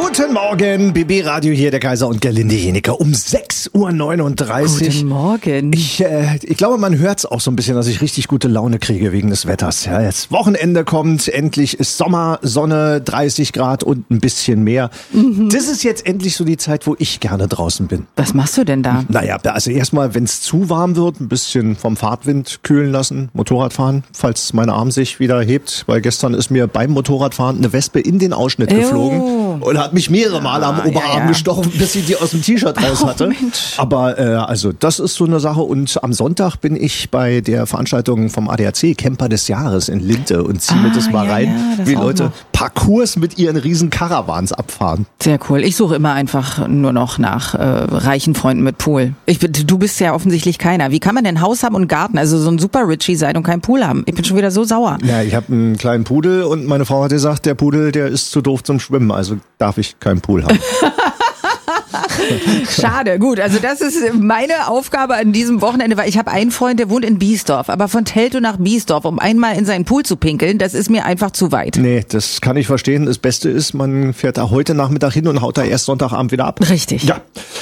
Guten Morgen, BB Radio hier, der Kaiser und Gerlinde Jenecker um 6.39 Uhr. Guten Morgen. Ich glaube, man hört es auch so ein bisschen, dass ich richtig gute Laune kriege wegen des Wetters. Ja, jetzt Wochenende kommt, endlich ist Sommer, Sonne, 30 Grad und ein bisschen mehr. Das ist jetzt endlich so die Zeit, wo ich gerne draußen bin. Was machst du denn da? Naja, also erstmal, wenn es zu warm wird, ein bisschen vom Fahrtwind kühlen lassen, Motorrad fahren, falls mein Arm sich wieder hebt, weil gestern ist mir beim Motorradfahren eine Wespe in den Ausschnitt geflogen und hat mich mehrere Mal am Oberarm gestochen, bis sie die aus dem T-Shirt raus hatte. Mensch. Aber also das ist so eine Sache. Und am Sonntag bin ich bei der Veranstaltung vom ADAC, Camper des Jahres in Linte, und ziehe mir das mal rein, das wie auch Leute noch. Parcours mit ihren riesen Caravans abfahren. Sehr cool. Ich suche immer einfach nur noch nach reichen Freunden mit Pool. Du bist ja offensichtlich keiner. Wie kann man denn Haus haben und Garten, also so ein super Richie sein und keinen Pool haben? Ich bin schon wieder so sauer. Ja, ich habe einen kleinen Pudel und meine Frau hat gesagt, der Pudel, der ist zu doof zum Schwimmen, also darf ich keinen Pool haben. Schade, gut. Also das ist meine Aufgabe an diesem Wochenende, weil ich habe einen Freund, der wohnt in Biesdorf, aber von Teltow nach Biesdorf, um einmal in seinen Pool zu pinkeln, das ist mir einfach zu weit. Nee, das kann ich verstehen. Das Beste ist, man fährt da heute Nachmittag hin und haut da erst Sonntagabend wieder ab. Richtig. Ja.